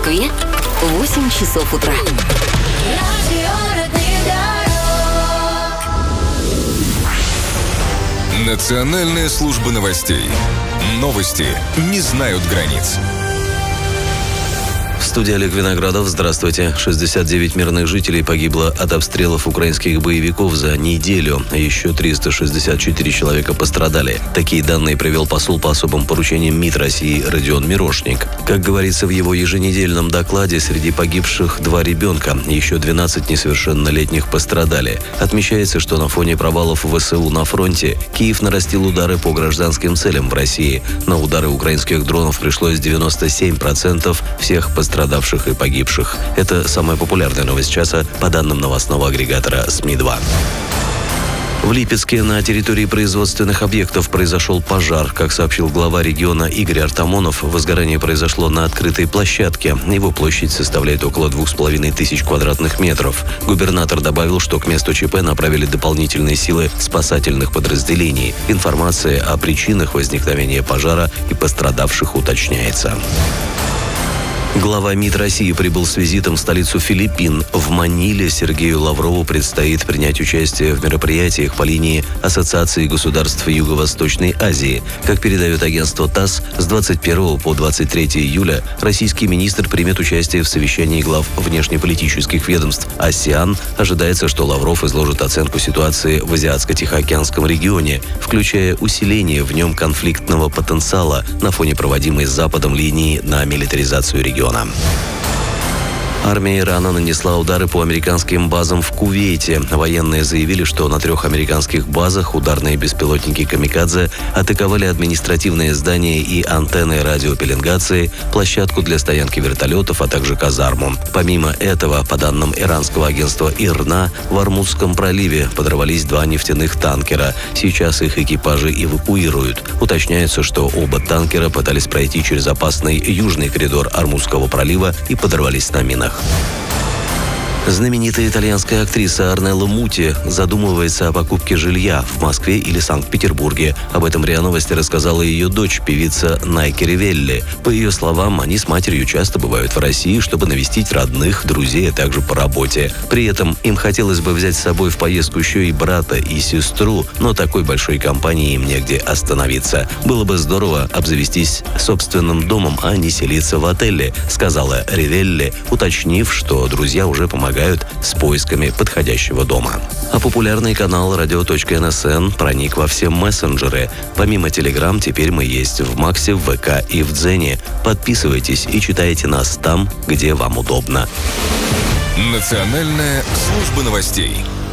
Москве 8 часов утра. Национальная служба новостей. Новости не знают границ. В студии Олег Виноградов. Здравствуйте. 69 мирных жителей погибло от обстрелов украинских боевиков за неделю. Еще 364 человека пострадали. Такие данные привел посол по особым поручениям МИД России Родион Мирошник. Как говорится в его еженедельном докладе, среди погибших 2 ребенка, еще 12 несовершеннолетних пострадали. Отмечается, что на фоне провалов ВСУ на фронте Киев нарастил удары по гражданским целям в России. На удары украинских дронов пришлось 97% всех пострадавших и погибших. Это самая популярная новость часа по данным новостного агрегатора СМИ-2. В Липецке на территории производственных объектов произошел пожар. Как сообщил глава региона Игорь Артамонов, возгорание произошло на открытой площадке. Его площадь составляет около 2500 квадратных метров. Губернатор добавил, что к месту ЧП направили дополнительные силы спасательных подразделений. Информация о причинах возникновения пожара и пострадавших уточняется. Глава МИД России прибыл с визитом в столицу Филиппин. В Маниле Сергею Лаврову предстоит принять участие в мероприятиях по линии Ассоциации государств Юго-Восточной Азии. Как передает агентство ТАСС, с 21 по 23 июля российский министр примет участие в совещании глав внешнеполитических ведомств АСЕАН. Ожидается, что Лавров изложит оценку ситуации в Азиатско-Тихоокеанском регионе, включая усиление в нем конфликтного потенциала на фоне проводимой с Западом линии на милитаризацию региона. Армия Ирана нанесла удары по американским базам в Кувейте. Военные заявили, что на 3 американских базах ударные беспилотники «Камикадзе» атаковали административные здания и антенны радиопеленгации, площадку для стоянки вертолетов, а также казарму. Помимо этого, по данным иранского агентства ИРНА, в Ормузском проливе подорвались 2 нефтяных танкера. Сейчас их экипажи эвакуируют. Уточняется, что оба танкера пытались пройти через опасный южный коридор Ормузского пролива и подорвались на минах. Знаменитая итальянская актриса Орнелла Мути задумывается о покупке жилья в Москве или Санкт-Петербурге. Об этом РИА Новости рассказала ее дочь, певица Найки Ривелли. По ее словам, они с матерью часто бывают в России, чтобы навестить родных, друзей, а также по работе. При этом им хотелось бы взять с собой в поездку еще и брата и сестру, но такой большой компании им негде остановиться. Было бы здорово обзавестись собственным домом, а не селиться в отеле, сказала Ривелли, уточнив, что друзья уже помогают с поисками подходящего дома. А популярный канал radio.nsn проник во все мессенджеры. Помимо Telegram, теперь мы есть в Максе, в ВК и в Дзене. Подписывайтесь и читайте нас там, где вам удобно. Национальная служба новостей.